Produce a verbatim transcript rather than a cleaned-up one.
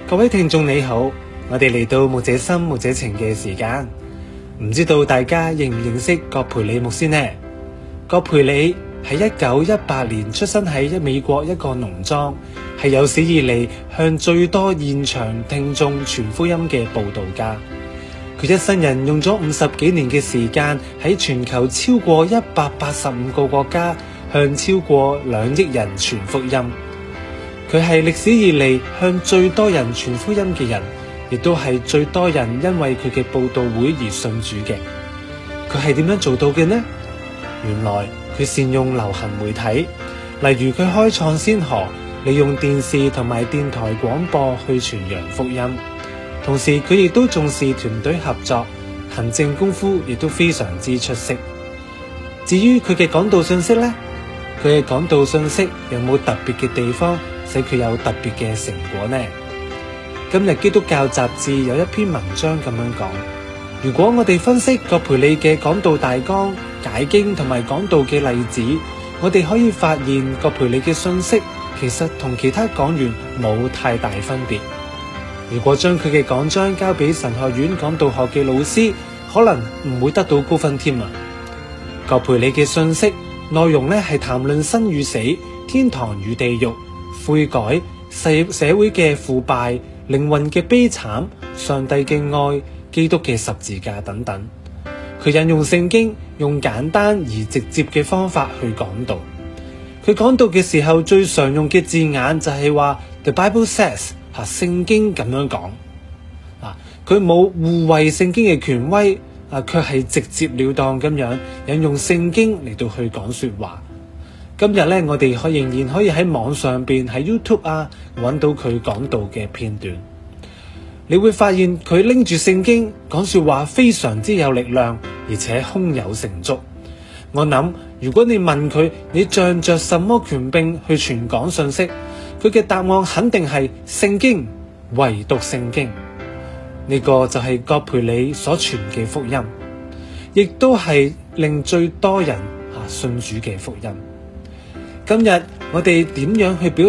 各位聽眾你好，我哋嚟到牧者心牧者情嘅時間，唔知道大家認唔認識葛培理牧師呢？葛培理喺一九一八年出生喺一美國一個農莊，係有史以嚟向最多現場聽眾傳福音嘅佈道家。佢一生人用咗五十幾年嘅時間，喺全球超過一百八十五個國家向超過兩億人傳福音。佢係歷史以嚟向最多人傳福音嘅人，亦都係最多人因為佢嘅佈道會而信主嘅。佢係點樣做到嘅呢？原來佢善用流行媒體，例如佢開創先河，利用電視同埋電台廣播去傳揚福音。同時佢亦都重視團隊合作，行政功夫亦都非常之出色。至於佢嘅講道信息呢？佢嘅講道信息有冇特別嘅地方使佢有特別嘅成果呢？今日基督教雜誌有一篇文章咁樣講，如果我哋分析葛培理嘅講道大綱、解經同埋講道嘅例子，我哋可以發現葛培理嘅信息其實同其他講員冇太大分別。如果將佢嘅講章交俾神學院講道學嘅老師，可能唔會得到高分添啊！葛培理嘅信息內容咧係談論生與死、天堂與地獄、悔改、社社會嘅腐敗、靈魂嘅悲慘、上帝嘅愛、基督嘅十字架等等。佢引用聖經，用簡單而直接嘅方法去講道。佢講道嘅時候最常用嘅字眼就係話 The Bible says， 吓聖經咁樣講。啊，佢冇護衛聖經嘅權威。啊！卻係直接了當咁樣引用聖經嚟到去講說話。今日咧，我哋可仍然可以喺網上邊喺 YouTube 啊揾到佢講道嘅片段。你會發現佢拎住聖經講說話非常之有力量，而且胸有成竹。我諗，如果你問佢你仗着什麼權柄去傳講信息，佢嘅答案肯定係聖經，唯獨聖經。呢個就係葛培理所傳嘅福音，亦都係令最多人啊信主嘅福音。今日我哋點樣去表